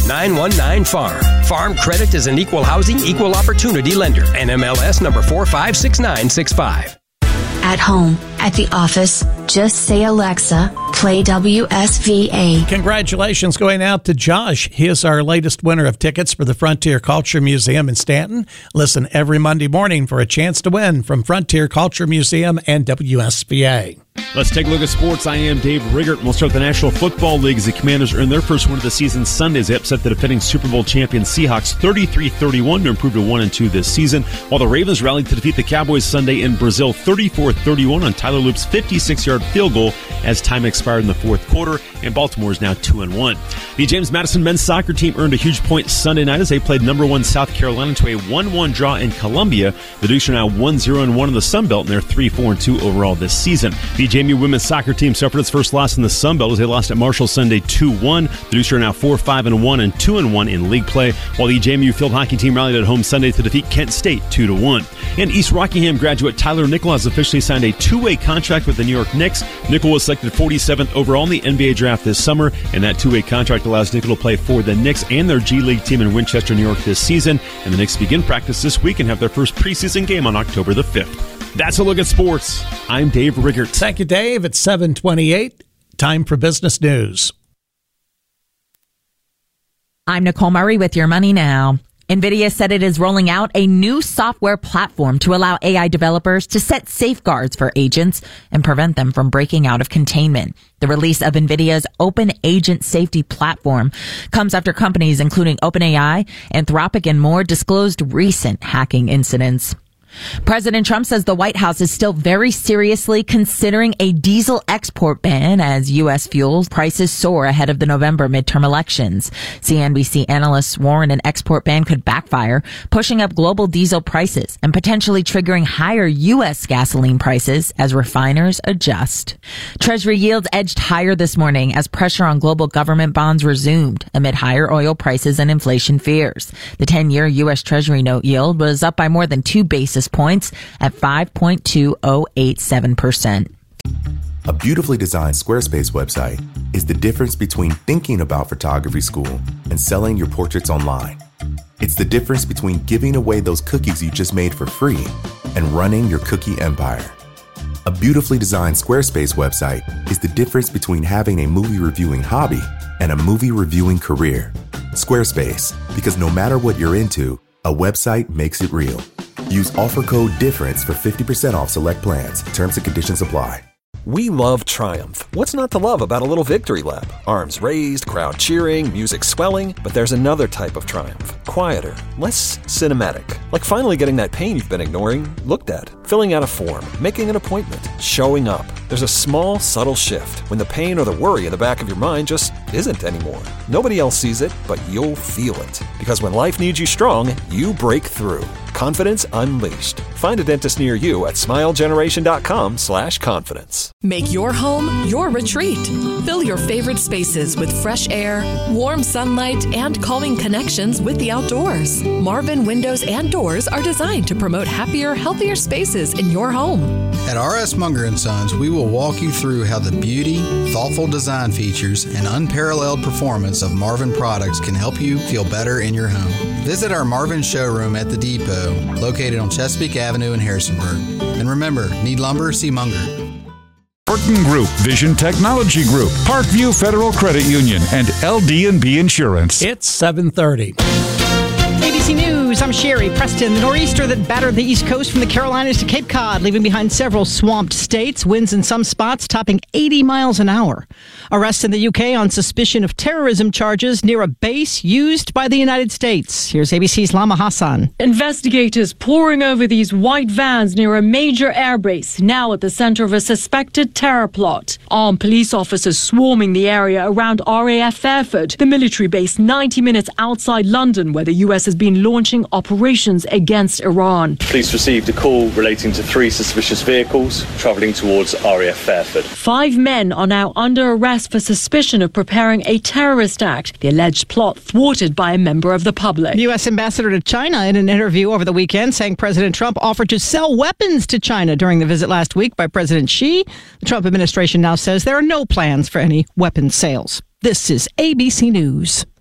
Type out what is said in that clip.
919-FARM. Farm Credit is an equal housing, equal opportunity lender. NMLS number 456965. At home, at the office, just say, Alexa, play WSVA. Congratulations going out to Josh. He is our latest winner of tickets for the Frontier Culture Museum in Stanton. Listen every Monday morning for a chance to win from Frontier Culture Museum and WSVA. Let's take a look at sports. I am Dave Riggert. We'll start with the National Football League as the Commanders earned their first win of the season Sunday as they upset the defending Super Bowl champion Seahawks 33-31 to improve to 1-2 this season, while the Ravens rallied to defeat the Cowboys Sunday in Brazil 34-31 on Tyler Loop's 56-yard field goal as time expired in the fourth quarter, and Baltimore is now 2-1. The James Madison men's soccer team earned a huge point Sunday night as they played number 1 South Carolina to a 1-1 draw in Columbia. The Dukes are now 1-0-1 in the Sun Belt, and they're 3-4-2 overall this season. The JMU women's soccer team suffered its first loss in the Sun Belt as they lost at Marshall Sunday 2-1. The Dukes are now 4-5-1 and 2-1 in league play, while the JMU field hockey team rallied at home Sunday to defeat Kent State 2-1. And East Rockingham graduate Tyler Nickel has officially signed a 2-way contract with the New York Knicks. Nickel was selected 47th overall in the NBA draft this summer, and that 2-way contract allows Nickel to play for the Knicks and their G League team in Winchester, New York this season. And the Knicks begin practice this week and have their first preseason game on October the 5th. That's a look at sports. I'm Dave Riggert. Thank you, Dave. It's 7:28. Time for business news. I'm Nicole Murray with your money now. NVIDIA said it is rolling out a new software platform to allow AI developers to set safeguards for agents and prevent them from breaking out of containment. The release of NVIDIA's Open Agent Safety Platform comes after companies including OpenAI, Anthropic, and more disclosed recent hacking incidents. President Trump says the White House is still very seriously considering a diesel export ban as U.S. fuel prices soar ahead of the November midterm elections. CNBC analysts warn an export ban could backfire, pushing up global diesel prices and potentially triggering higher U.S. gasoline prices as refiners adjust. Treasury yields edged higher this morning as pressure on global government bonds resumed amid higher oil prices and inflation fears. The 10-year U.S. Treasury note yield was up by more than 2 basis points at 5.2087%. A beautifully designed Squarespace website is the difference between thinking about photography school and selling your portraits online. It's the difference between giving away those cookies you just made for free and running your cookie empire. A beautifully designed Squarespace website is the difference between having a movie reviewing hobby and a movie reviewing career. Squarespace, because no matter what you're into, a website makes it real. Use offer code DIFFERENCE for 50% off select plans. Terms and conditions apply. We love Triumph. What's not to love about a little victory lap? Arms raised, crowd cheering, music swelling. But there's another type of triumph. Quieter, less cinematic. Like finally getting that pain you've been ignoring looked at. Filling out a form, making an appointment, showing up. There's a small, subtle shift when the pain or the worry in the back of your mind just isn't anymore. Nobody else sees it, but you'll feel it. Because when life needs you strong, you break through. Confidence unleashed. Find a dentist near you at smilegeneration.com/confidence. Make your home your retreat. Fill your favorite spaces with fresh air, warm sunlight, and calming connections with the outdoors. Marvin Windows and Doors are designed to promote happier, healthier spaces in your home. At R.S. Munger & Sons, we will walk you through how the beauty, thoughtful design features, and unparalleled performance of Marvin products can help you feel better in your home. Visit our Marvin showroom at the Depot, located on Chesapeake Avenue in Harrisonburg. And remember, need lumber, see Munger. Burton Group, Vision Technology Group, Parkview Federal Credit Union, and LD&B Insurance. It's 7:30. ABC News, I'm Sherry Preston. The nor'easter that battered the East Coast from the Carolinas to Cape Cod, leaving behind several swamped states. Winds in some spots topping 80 miles an hour. Arrest in the UK on suspicion of terrorism charges near a base used by the United States. Here's ABC's Lama Hassan. Investigators poring over these white vans near a major airbase, now at the center of a suspected terror plot. Armed police officers swarming the area around RAF Fairford, the military base 90 minutes outside London, where the US has been launching operations against Iran. Police received a call relating to 3 suspicious vehicles travelling towards RAF Fairford. 5 men are now under arrest for suspicion of preparing a terrorist act, the alleged plot thwarted by a member of the public. The U.S. ambassador to China in an interview over the weekend saying President Trump offered to sell weapons to China during the visit last week by President Xi. The Trump administration now says there are no plans for any weapons sales. This is ABC News.